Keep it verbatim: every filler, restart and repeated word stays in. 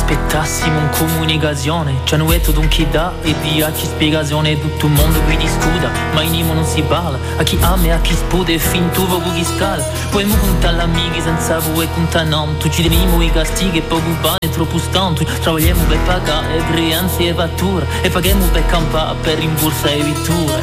aspettassimo un comunicazione, ci hanno detto d'un chi dà e via ci spiegazione, tutto il mondo qui discuta, ma in imo non si balla, a chi ama e a chi sputa e fin tu con chi scala, poi mu contare l'amici senza voi e contare non, tu ci teniamo i castighi e poco pane e troppo stanto, travagliamo per pagare creanze e fatture e paghiamo per campare per rimborsa e vitture.